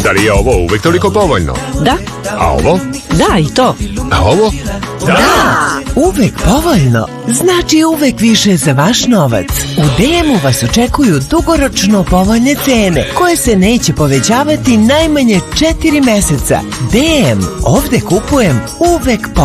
Da li je ovo uvek toliko povoljno? Da. A ovo? Da, i to. A ovo? Da! Uvek povoljno znači uvek više za vaš novac. U DM-u vas očekuju dugoročno povoljne cene koje se neće povećavati najmanje 4 meseca. DM, ovde kupujem uvek povoljno.